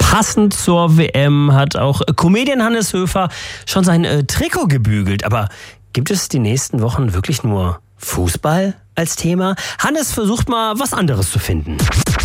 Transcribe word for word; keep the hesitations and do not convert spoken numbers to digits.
Passend zur W M hat auch Comedian Hannes Höfer schon sein äh, Trikot gebügelt. Aber gibt es die nächsten Wochen wirklich nur Fußball als Thema? Hannes versucht mal was anderes zu finden.